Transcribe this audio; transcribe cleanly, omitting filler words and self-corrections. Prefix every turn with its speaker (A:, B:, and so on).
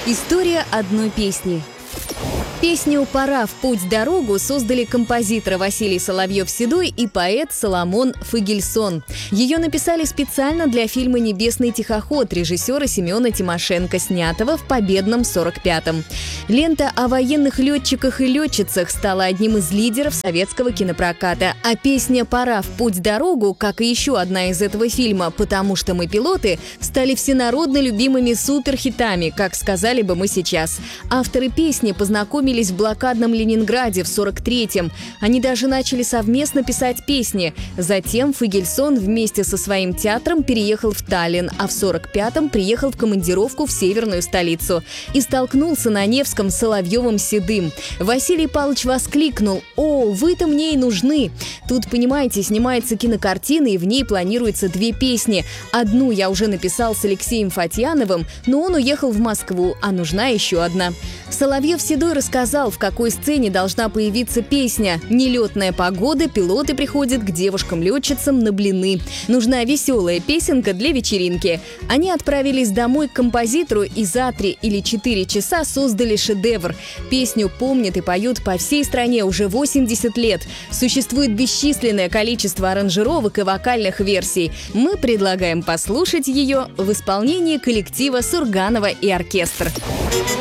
A: История одной песни. Песню «Пора в путь-дорогу» создали композитор Василий Соловьев-Седой и поэт Соломон Фогельсон. Ее написали специально для фильма «Небесный тихоход» режиссера Семена Тимошенко, снятого в победном 45-м. Лента о военных летчиках и летчицах стала одним из лидеров советского кинопроката. А песня «Пора в путь-дорогу», как и еще одна из этого фильма «Потому что мы пилоты», стали всенародно любимыми суперхитами, как сказали бы мы сейчас. Авторы песни познакомились в блокадном Ленинграде в 43-м. Они даже начали совместно писать песни. Затем Фогельсон вместе со своим театром переехал в Таллин, а в 45-м приехал в командировку в северную столицу. И столкнулся на Невском с Соловьевым-Седым. Василий Павлович воскликнул: «О, вы-то мне и нужны!» Тут, понимаете, снимается кинокартина, и в ней планируется 2 песни. Одну я уже написал с Алексеем Фатьяновым, но он уехал в Москву, а нужна еще одна. Соловьев-Седой рассказал, в какой сцене должна появиться песня. Нелетная погода, пилоты приходят к девушкам-летчицам на блины. Нужна веселая песенка для вечеринки. Они отправились домой к композитору и за 3 или 4 часа создали шедевр. Песню помнят и поют по всей стране уже 80 лет. Существует бесчисленное количество аранжировок и вокальных версий. Мы предлагаем послушать ее в исполнении коллектива Сурганова и оркестр.